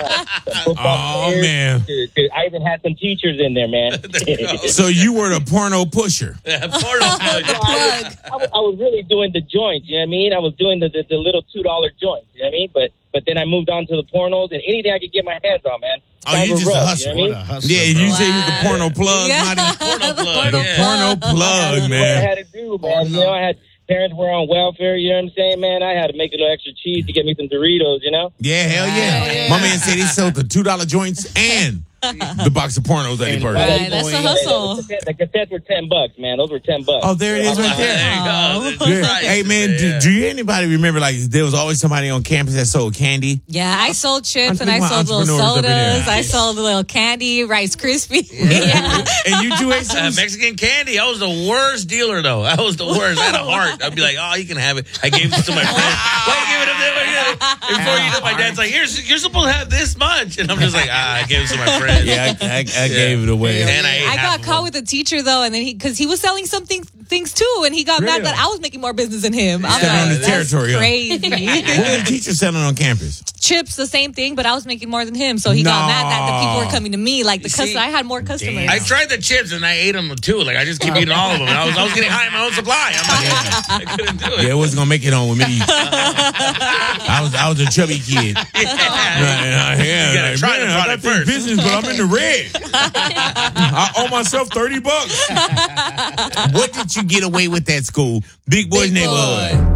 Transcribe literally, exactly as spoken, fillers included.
Oh, man. To, to, I even had some teachers in there, man. So you were the porno pusher. Yeah, porno pusher. I, was, I, was, I was really doing the joints, you know what I mean? I was doing the, the, the little two dollar joints, you know what I mean? But but then I moved on to the pornos and anything I could get my hands on, man. Oh, you just a hustler. You know what I mean? hustler, Yeah, bro. you say you was the porno plug, Yeah. Monty. Porno plug. The yeah. porno plug, That's what I man. had to do, man. You know, I had parents were on welfare, you know what I'm saying, man? I had to make a little extra cheese to get me some Doritos, you know? Yeah, hell yeah. Hell yeah. My man said he sold the two dollar joints and the box of pornos that he purchased. Right, that's a hustle. The cassettes were ten bucks, man. Those were ten bucks. Oh, there it is right there. There you go. Oh. Yeah. Right. Hey, man, do, Yeah. do you anybody remember, like, there was always somebody on campus that sold candy? Yeah, I sold chips and I my sold little entrepreneurs up in there. sodas. I sold a little candy, Rice Krispies. Yeah. And you do Uh, Jesus? Mexican candy. I was the worst dealer, though. I was the worst. I had a heart. I'd be like, oh, you can have it. I gave it to my friend. Why you give it up there? Why you give it up? Before you know, my dad's like, Here's, you're supposed to have this much. And I'm just like, ah, I gave it to my friend. Yeah, I, I, I gave it away. And I, ate I half got of caught them. with a teacher though, and then he because he was selling something things too, and he got Really? mad that I was making more business than him. I'm Stepping like, on his that's territory, huh? crazy. What were the teachers selling on campus? Chips, the same thing, but I was making more than him, so he got No. mad that the people were coming to me. Like the You see? customer, I had more customers. I tried the chips and I ate them too. Like I just keep eating all of them. And I was I was getting high in my own supply. I'm like, I couldn't do it. Yeah, it wasn't gonna make it home with me. I was I was a chubby kid. Yeah. Yeah, yeah, You gotta like, try the man, I product got this first. business, but I'm in the red. I owe myself thirty bucks. What did you get away with at school? Big Boys Big Neighborhood. Boy.